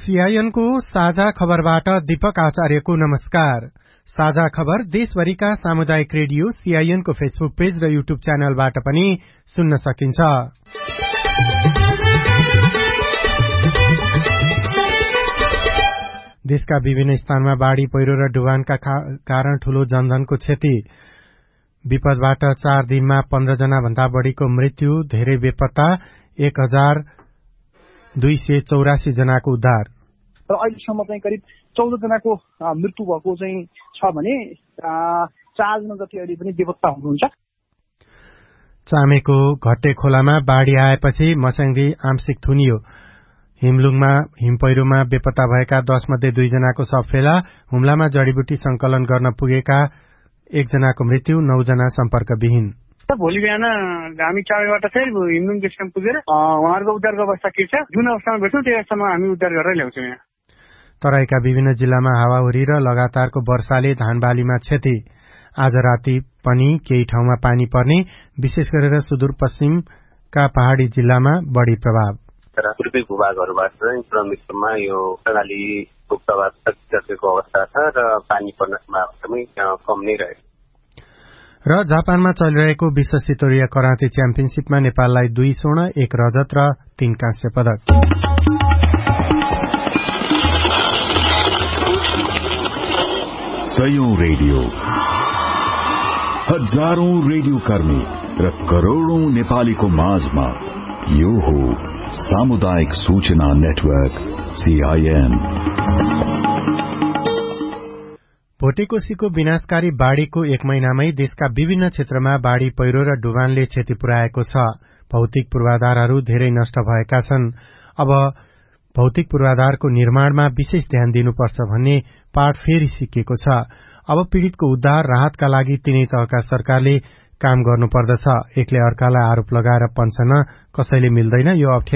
सीआईएनको साझा खबरबाट दीपक आचार्यको नमस्कार। साझा खबर देशभरिका सामुदायिक रेडियो सीआईएनको फेसबुक पेज र युट्युब च्यानलबाट पनि सुन्न सकिन्छ। देशका विभिन्न स्थानमा बाढ़ी पहिरो र डुबानका कारण ठूलो जनधनको क्षति। विपदबाट 4 दिनमा 15 जना भन्दा बढ़ीको मृत्यु, धेरै बेपत्ता, 1284 जनाको उद्धार। र अहिलेसम्म चाहिँ करिब 14 जनाको मृत्यु भएको चाहिँ छ भने 4 जना जति अहिले पनि बेपत्ता हुनुहुन्छ। चामेको घट्टे खोलामा बाढ़ी आएपछि मस्याङदी आंशिक थुनियो। हिमलुङमा हिमपहिरोमा बेपत्ता भएका 10 मध्ये 2 जनाको शव फेला। हुम्लामा जडीबुटी संकलन गर्न पुगेका 1 जनाको मृत्यु, 9 जना सम्पर्कविहीन। भोलि बिहान हामी चाबेबाट चाहिँ हिमलुङ बेस क्याम्प पुगेर उहाँहरूको उद्धारको अवस्था के छ, जुन अवस्थामा भेट्छौँ त्यो अवस्थामा हामी उद्धार गरेर ल्याउँछौँ। यहाँ तराईका विभिन्न जिल्लामा हावाहुरी र लगातारको वर्षाले धानबालीमा क्षति। आज राति पनि केही ठाउँमा पानी पर्ने, विशेष गरेर सुदूरपश्चिमका पहाड़ी जिल्लामा बढ़ी प्रभाव। पूर्वी भूभागहरूबाट चाहिँ क्रमिक रूपमा यो कर्णालीको प्रभाव सकिसकेको अवस्था छ र पानी पर्नमा एकदमै कम नै रहेको। र जापानमा चलिरहेको विश्व सितोरिया कराते च्याम्पियनशीपमा नेपाललाई 2 स्वर्ण, 1 रजत र 3 कांस्य पदक। सयौं रेडियो, हजारौं रेडियो कर्मी र करोड़ौं नेपालीको माझमा यो हो सामुदायिक सूचना नेटवर्क सीआईएन। भोटेकोशीको विनाशकारी बाढ़ीको 1 महिनामै देशका विभिन्न क्षेत्रमा बाढ़ी पहिरो र डुबानले क्षति पुर्याएको छ। भौतिक पूर्वाधारहरू धेरै नष्ट भएका छन्। अब भौतिक पूर्वाधारको निर्माणमा विशेष ध्यान दिनुपर्छ भन्ने पाठ फेरि सिकिएको छ। अब पीड़ितको उद्धार राहतका लागि तीनै तहका सरकारले काम गर्नुपर्दछ। एकले अर्कालाई आरोप लगाएर पन्छन कसैले मिल्दैन। यो